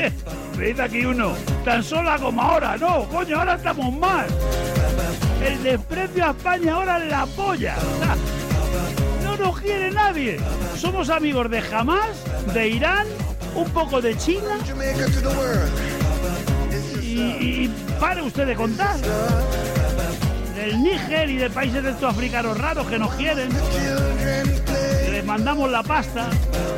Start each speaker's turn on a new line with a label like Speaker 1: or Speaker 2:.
Speaker 1: Me dice aquí uno, tan sola como ahora. No, coño, ahora estamos mal. El desprecio a España ahora es la polla. No nos quiere nadie. Somos amigos de Hamas, de Irán, un poco de China. Y pare usted de contar. Del Níger y de países de estos africanos raros que nos quieren. Les mandamos la pasta.